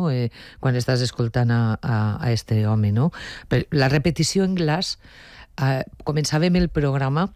no? Quan estàs escoltant a este home, no? La repetició en Glass, començàvem el programa,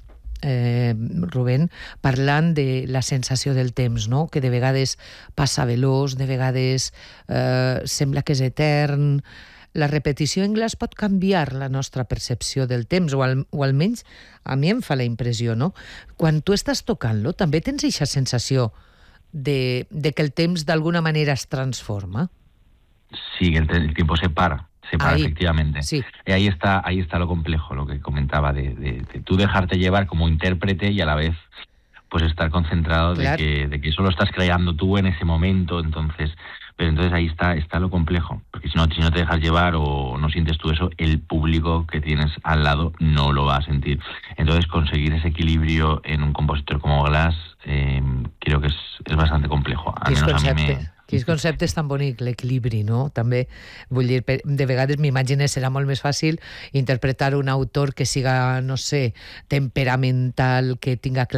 Rubén, parlant de la sensació del temps, no? Que de vegades passa veloç, de vegades sembla que és etern. La repetició en Glass pot canviar la nostra percepció del temps, o almenys a mi em fa la impressió, no? Quan tu estàs tocant-lo, també tens aquesta sensació de que el temps d'alguna manera es transforma. Sí, el tiempo se para ahí, efectivamente. Sí. Y ahí está lo complejo, lo que comentaba, de tú dejarte llevar como intérprete y a la vez pues estar concentrado, claro, de que solo estás creando tú en ese momento, entonces ahí está lo complejo, porque si no te dejas llevar o no sientes tú eso, el público que tienes al lado no lo va a sentir. Entonces conseguir ese equilibrio en un compositor como Glass creo que es bastante complejo. Al menos a mí Quins conceptes tan bonic, l'equilibri, no? També, vull dir, de vegades m'imagino serà molt més fàcil interpretar un autor que siga, no sé, temperamental, que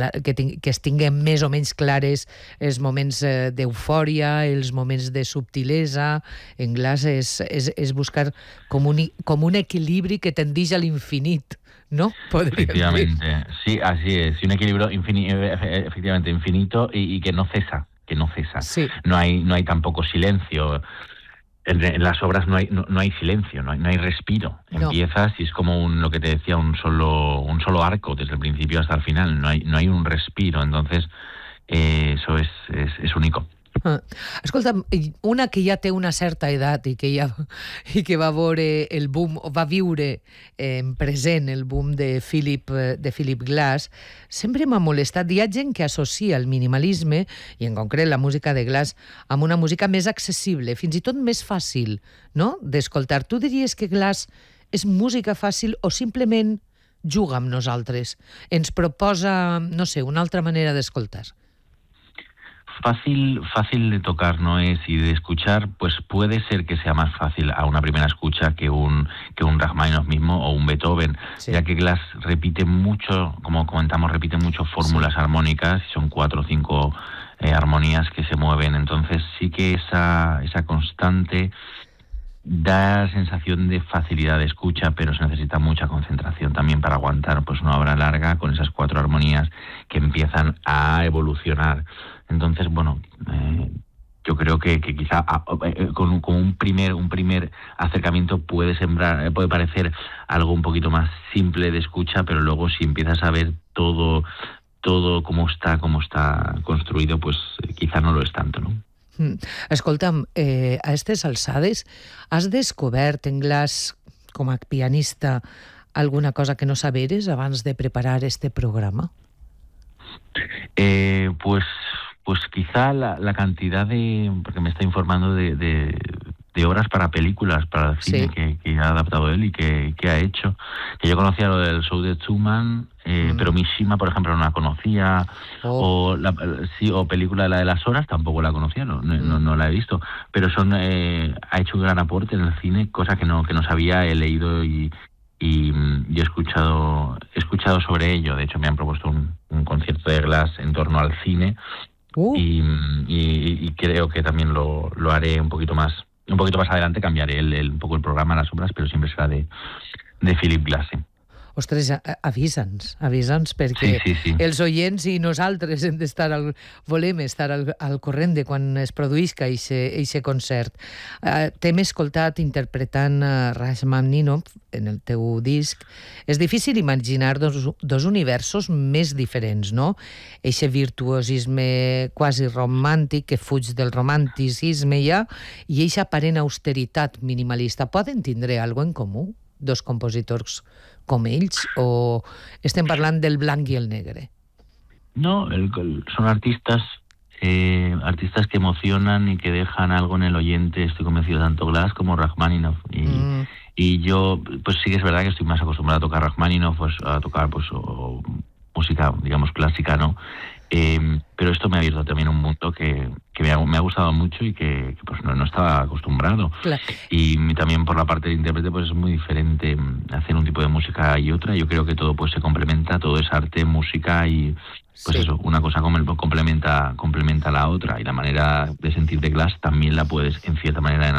es tinguen més o menys clares els moments d'eufòria, els moments de subtilesa. En Glass és buscar com un equilibri que tendeix a l'infinit, ¿no? Efectivamente, sí, así es. Un equilibrio efectivamente infinito y que no cesa. Sí. No hay tampoco silencio. En las obras no hay silencio, no hay respiro. No. Empiezas y es como lo que te decía, un solo arco desde el principio hasta el final. No hay un respiro. Entonces eso es único. Escolta'm, una que ja té una certa edat i que va veure el boom, o va viure en present el boom de Philip Glass, sempre m'ha molestat. Hi ha gent que associa el minimalisme, i en concret la música de Glass, amb una música més accessible, fins i tot més fàcil, no?, d'escoltar. Tu diries que Glass és música fàcil o simplement juga amb nosaltres? Ens proposa, no sé, una altra manera d'escoltar? Fácil de tocar no es, y de escuchar pues puede ser que sea más fácil a una primera escucha que un Rachmaninoff mismo o un Beethoven, sí, ya que Glass repite mucho, como comentamos, repite mucho fórmulas, sí, armónicas, y son 4 o 5 armonías que se mueven. Entonces sí que esa constante da sensación de facilidad de escucha, pero se necesita mucha concentración también para aguantar pues una obra larga con esas 4 armonías que empiezan a evolucionar. Entonces, bueno, yo creo que quizá con un primer acercamiento puede parecer algo un poquito más simple de escucha, pero luego si empiezas a ver todo cómo está construido, pues quizá no lo es tanto, ¿no? Escolta'm, a aquestes alçades has descobert en Glass, com a pianista, alguna cosa que no saberes abans de preparar este programa? Pues quizá la cantidad porque me está informando de obras para películas, para el cine, sí, que ha adaptado él y que ha hecho. Que yo conocía lo del show de Truman, pero Mishima, por ejemplo, no la conocía, o película la de las horas, tampoco la conocía, no la he visto, pero ha hecho un gran aporte en el cine, cosa que no sabía, he leído y he escuchado sobre ello. De hecho, me han propuesto un concierto de Glass en torno al cine, y creo que también lo haré un poquito más adelante, cambiaré un poco el programa, las obras, pero siempre será de Philip Glass. Sí. Ostres, avisa'ns, perquè sí. Els oients i nosaltres volem estar al corrent de quan es produïsca eixe concert. T'hem escoltat interpretant Rachmaninoff en el teu disc. És difícil imaginar dos universos més diferents, no? Eixe virtuosisme quasi romàntic que fuig del romanticisme ja, i eixa aparent austeritat minimalista. Poden tindre alguna cosa en comú, dos compositors com ells, o estem parlant del blanc i el negre? No, son artistas que emocionan y que dejan algo en el oyente. Estoy convencido, tanto Glass como Rachmaninoff. Y yo, pues sí que es verdad que estoy más acostumbrado a tocar Rachmaninoff, pues a tocar pues música, digamos, clásica, ¿no? Pero esto me ha abierto también un mundo que me ha gustado mucho y que pues no estaba acostumbrado. Claro. Y también por la parte de intérprete pues es muy diferente hacer un tipo de música y otra. Yo creo que todo pues se complementa, todo es arte, música y pues sí, eso, una cosa complementa a la otra, y la manera de sentir de Glass también la puedes en cierta manera